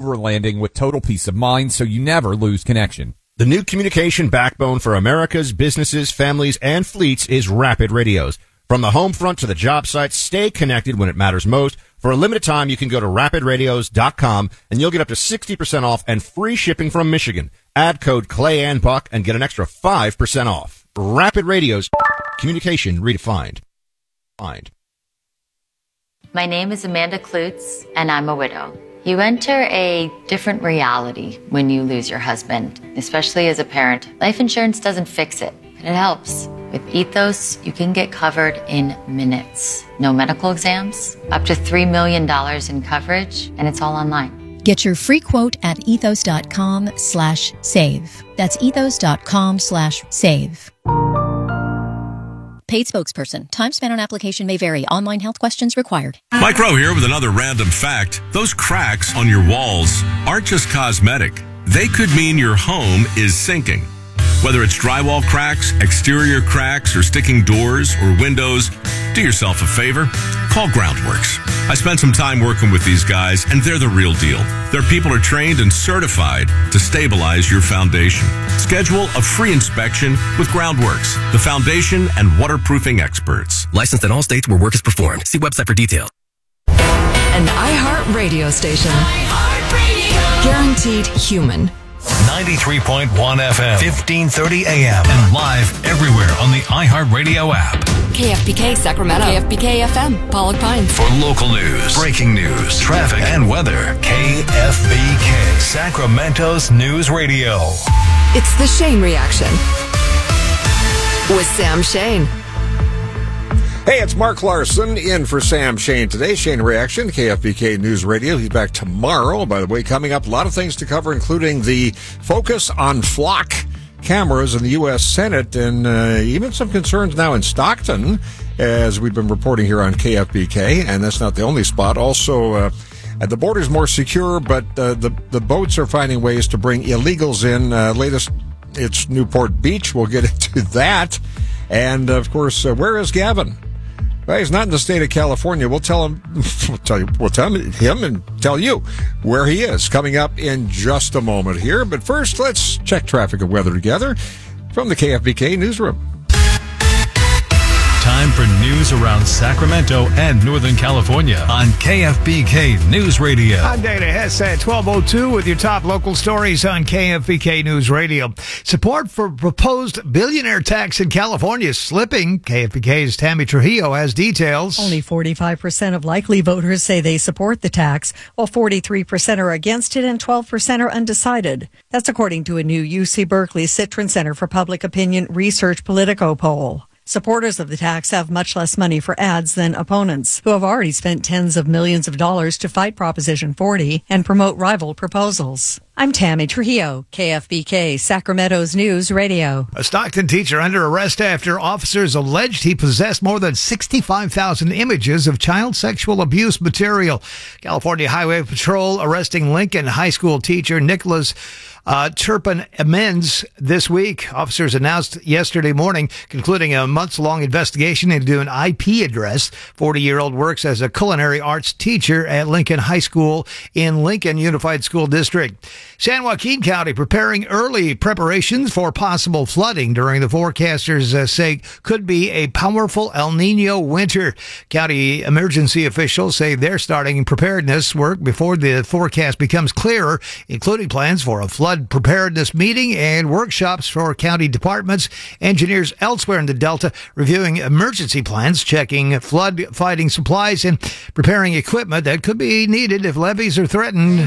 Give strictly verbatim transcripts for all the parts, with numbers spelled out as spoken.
overlanding with total peace of mind so you never lose connection. The new communication backbone for America's businesses, families, and fleets is Rapid Radios. From the home front to the job site, stay connected when it matters most. For a limited time, you can go to rapid radios dot com and you'll get up to sixty percent off and free shipping from Michigan. Add code Clay and Buck and get an extra five percent off. Rapid Radios, communication redefined. Find. My name is Amanda Klutz, and I'm a widow. You enter a different reality when you lose your husband, especially as a parent. Life insurance doesn't fix it, but it helps. With Ethos, you can get covered in minutes. No medical exams, up to three million dollars in coverage, and it's all online. Get your free quote at ethos.com slash save. That's ethos.com slash save. Paid spokesperson. Time spent on application may vary. Online health questions required. Mike Rowe here with another random fact. Those cracks on your walls aren't just cosmetic. They could mean your home is sinking. Whether it's drywall cracks, exterior cracks, or sticking doors or windows, do yourself a favor. Call Groundworks. I spent some time working with these guys, and they're the real deal. Their people are trained and certified to stabilize your foundation. Schedule a free inspection with Groundworks, the foundation and waterproofing experts. Licensed in all states where work is performed. See website for details. An iHeart radio station. iHeart Radio. Guaranteed human. ninety-three point one F M, fifteen thirty A M, and live everywhere on the iHeartRadio app. K F B K Sacramento. K F B K F M, Pollock Pines. For local news, breaking news, traffic, and weather, K F B K, Sacramento's News Radio. It's the Shane Reaction with Sam Shane. Hey, it's Mark Larson in for Sam Shane today. Shane Reaction, K F B K News Radio. He's back tomorrow. By the way, coming up, a lot of things to cover, including the focus on flock cameras in the U S Senate and uh, even some concerns now in Stockton, as we've been reporting here on K F B K. And that's not the only spot. Also, uh, the border's more secure, but uh, the, the boats are finding ways to bring illegals in. Uh, latest, it's Newport Beach. We'll get into that. And, of course, uh, where is Gavin? Well, he's not in the state of California. We'll tell him, we'll tell you, we'll tell him and tell you where he is coming up in just a moment here. But first, let's check traffic and weather together from the K F B K newsroom. Time for news around Sacramento and Northern California on K F B K News Radio. I'm Dana Hess at twelve oh two with your top local stories on K F B K News Radio. Support for proposed billionaire tax in California is slipping. K F B K's Tammy Trujillo has details. Only forty-five percent of likely voters say they support the tax, while forty-three percent are against it and twelve percent are undecided. That's according to a new U C Berkeley Citron Center for Public Opinion Research Politico poll. Supporters of the tax have much less money for ads than opponents, who have already spent tens of millions of dollars to fight Proposition forty and promote rival proposals. I'm Tammy Trujillo, K F B K, Sacramento's News Radio. A Stockton teacher under arrest after officers alleged he possessed more than sixty-five thousand images of child sexual abuse material. California Highway Patrol arresting Lincoln High School teacher Nicholas Uh, Turpin amends this week. Officers announced yesterday morning, concluding a months-long investigation into an I P address. forty-year-old works as a culinary arts teacher at Lincoln High School in Lincoln Unified School District. San Joaquin County preparing early preparations for possible flooding during the forecasters uh, say could be a powerful El Nino winter. County emergency officials say they're starting preparedness work before the forecast becomes clearer, including plans for a flood preparedness meeting and workshops for county departments, engineers elsewhere in the Delta reviewing emergency plans, checking flood fighting supplies, and preparing equipment that could be needed if levees are threatened.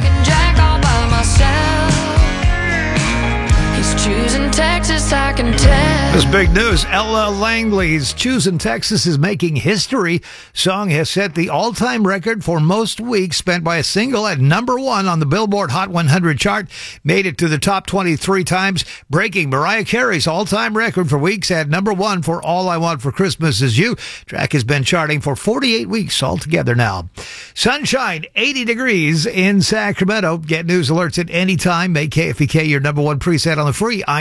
Choosing Texas, I can tell. This big news. Ella Langley's Choosing Texas is making history. Song has set the all-time record for most weeks spent by a single at number one on the Billboard Hot one hundred chart. Made it to the top twenty-three times, breaking Mariah Carey's all-time record for weeks at number one for All I Want for Christmas Is You. Track has been charting for forty-eight weeks altogether now. Sunshine, eighty degrees in Sacramento. Get news alerts at any time. Make K F B K your number one preset on the free iHeartRadio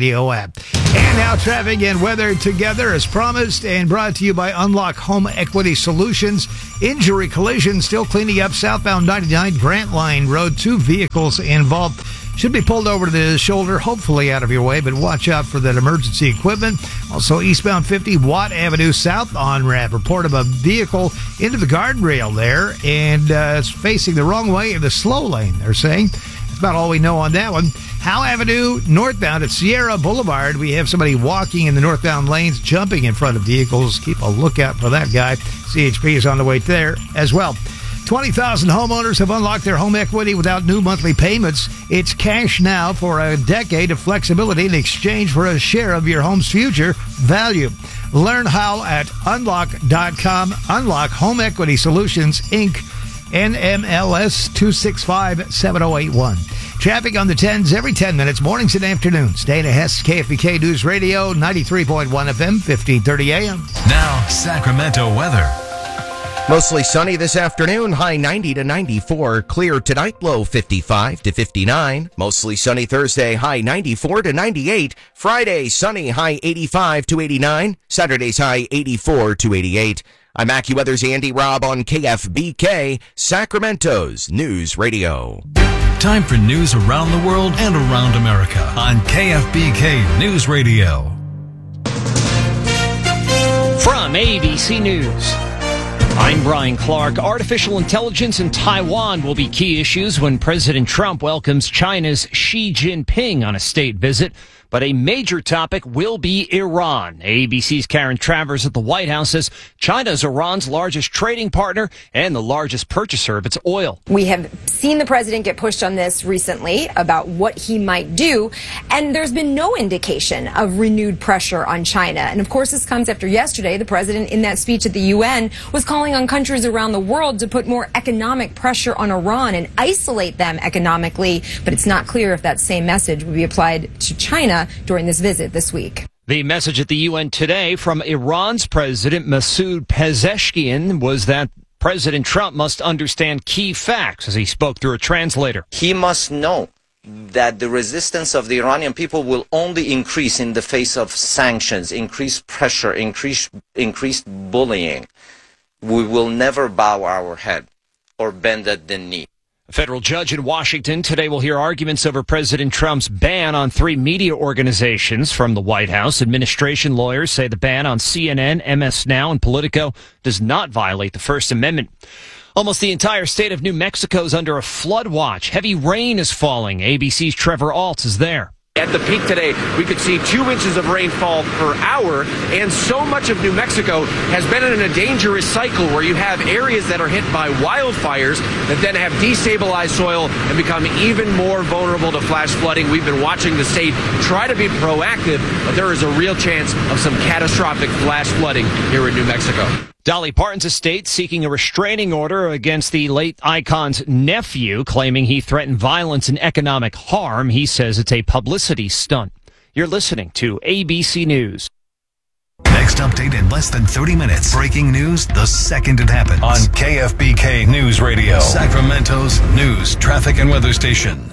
Radio app. And now traffic and weather together as promised and brought to you by Unlock Home Equity Solutions. Injury collision still cleaning up southbound ninety-nine Grant Line Road. Two vehicles involved. Should be pulled over to the shoulder, hopefully out of your way, but watch out for that emergency equipment. Also, eastbound fifty Watt Avenue South on-ramp. Report of a vehicle into the guardrail there, and uh, it's facing the wrong way in the slow lane, they're saying. That's about all we know on that one. Howe Avenue northbound at Sierra Boulevard. We have somebody walking in the northbound lanes, jumping in front of vehicles. Keep a lookout for that guy. C H P is on the way there as well. twenty thousand homeowners have unlocked their home equity without new monthly payments. It's cash now for a decade of flexibility in exchange for a share of your home's future value. Learn how at unlock dot com. Unlock Home Equity Solutions, Incorporated. N M L S two six five seven zero eight one. Traffic on the tens every ten minutes, mornings and afternoons. Dana Hess, K F B K News Radio, ninety-three point one F M, fifteen thirty A M. Now, Sacramento weather. Mostly sunny this afternoon, high ninety to ninety-four. Clear tonight, low fifty-five to fifty-nine. Mostly sunny Thursday, high ninety-four to ninety-eight. Friday, sunny, high eighty-five to eighty-nine. Saturday's high eighty-four to eighty-eight. I'm AccuWeather's Andy Robb on K F B K, Sacramento's News Radio. Time for news around the world and around America on K F B K News Radio. From A B C News, I'm Brian Clark. Artificial intelligence in Taiwan will be key issues when President Trump welcomes China's Xi Jinping on a state visit. But a major topic will be Iran. A B C's Karen Travers at the White House says China is Iran's largest trading partner and the largest purchaser of its oil. We have seen the president get pushed on this recently about what he might do, and there's been no indication of renewed pressure on China. And of course, this comes after yesterday, the president in that speech at the U N was calling on countries around the world to put more economic pressure on Iran and isolate them economically. But it's not clear if that same message would be applied to China during this visit this week. The message at the U N today from Iran's President Masoud Pezeshkian was that President Trump must understand key facts as he spoke through a translator. He must know that the resistance of the Iranian people will only increase in the face of sanctions, increased pressure, increased, increased bullying. We will never bow our head or bend at the knee. A federal judge in Washington today will hear arguments over President Trump's ban on three media organizations from the White House. Administration lawyers say the ban on C N N, M S Now, and Politico does not violate the First Amendment. Almost the entire state of New Mexico is under a flood watch. Heavy rain is falling. A B C's Trevor Altz is there. At the peak today, we could see two inches of rainfall per hour, and so much of New Mexico has been in a dangerous cycle where you have areas that are hit by wildfires that then have destabilized soil and become even more vulnerable to flash flooding. We've been watching the state try to be proactive, but there is a real chance of some catastrophic flash flooding here in New Mexico. Dolly Parton's estate seeking a restraining order against the late icon's nephew, claiming he threatened violence and economic harm. He says it's a publicity stunt. You're listening to A B C News. Next update in less than thirty minutes. Breaking news the second it happens. On K F B K News Radio, Sacramento's news, traffic, and weather station.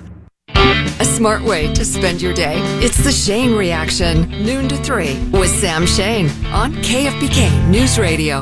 A smart way to spend your day. It's the Shane Reaction, noon to three, with Sam Shane on K F B K News Radio.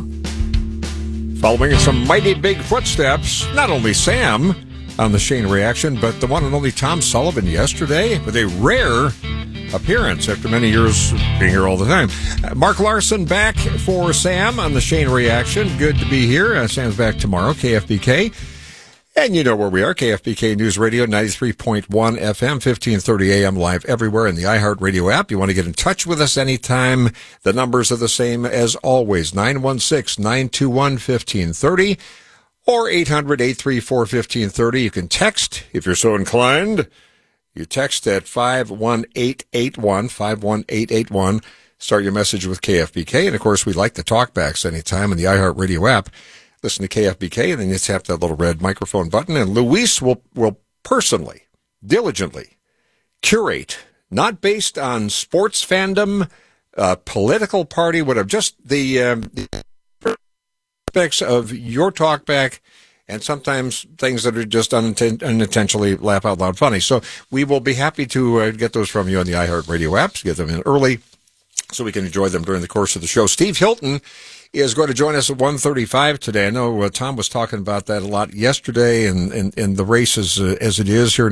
Following in some mighty big footsteps, not only Sam on the Shane Reaction, but the one and only Tom Sullivan yesterday with a rare appearance after many years being here all the time. Uh, Mark Larson back for Sam on the Shane Reaction. Good to be here. Uh, Sam's back tomorrow, K F B K. And you know where we are, K F B K News Radio, ninety-three point one F M, fifteen thirty A M, live everywhere in the iHeartRadio app. You want to get in touch with us anytime. The numbers are the same as always, nine one six, nine two one, one five three zero or eight hundred, eight three four, one five three zero. You can text if you're so inclined. You text at five one eight eight one, five one eight eight one. Start your message with K F B K. And, of course, we like the talkbacks anytime in the iHeartRadio app. Listen to K F B K, and then you just have that little red microphone button. And Luis will, will personally, diligently curate, not based on sports fandom, uh, political party, whatever, just the, um, the aspects of your talkback and sometimes things that are just uninten- unintentionally laugh out loud funny. So we will be happy to uh, get those from you on the iHeartRadio apps, get them in early so we can enjoy them during the course of the show. Steve Hilton is going to join us at one thirty-five today. I know uh, Tom was talking about that a lot yesterday, and, and, and the race as, uh, as it is here in